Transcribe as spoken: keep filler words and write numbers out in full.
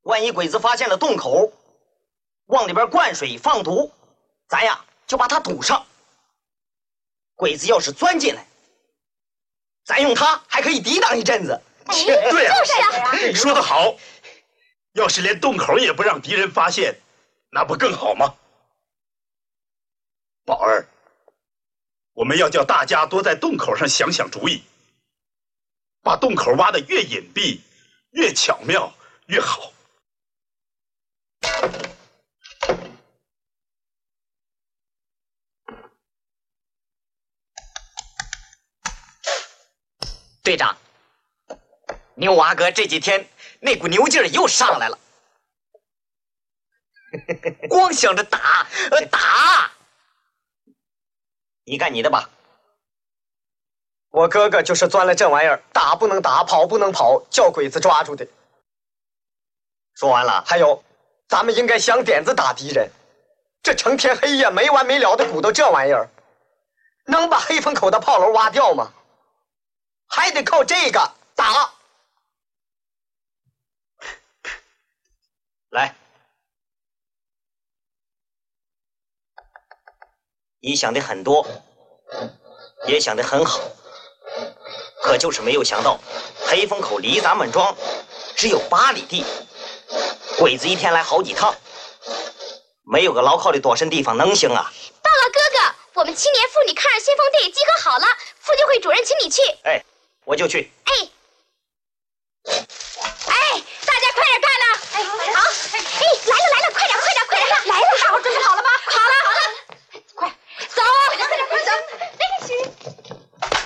万一鬼子发现了洞口，往里边灌水放毒，咱呀就把它堵上。鬼子要是钻进来，咱用它还可以抵挡一阵子。 哎，对呀， 就是啊， 你说得好。要是连洞口也不让敌人发现，那不更好吗？宝儿，我们要叫大家多在洞口上想想主意，把洞口挖得越隐蔽、越巧妙越好。 队长，牛娃哥这几天那股牛劲儿又上来了，光想着打，呃打。你干你的吧。 我哥哥就是钻了这玩意儿，打不能打，跑不能跑，叫鬼子抓住的。 说完了， 还有，咱们应该想点子打敌人。这成天黑夜没完没了的鼓捣这玩意儿，能把黑风口的炮楼挖掉吗？还得靠这个打。 来，你想的很多，也想得很好，可就是没有想到，黑风口离咱们庄只有八里地，鬼子一天来好几趟，没有个牢靠的躲身地方能行啊？ 到了，哥哥，我们青年妇女抗日先锋队集合好了，妇女会主任请你去。 哎，我就去。 哎，哎，大家快点干呐！哎，好，哎，来了来了，快点快点快点，来了，大伙准备好了吗？好了好了，快走，快点快点快走，那个去。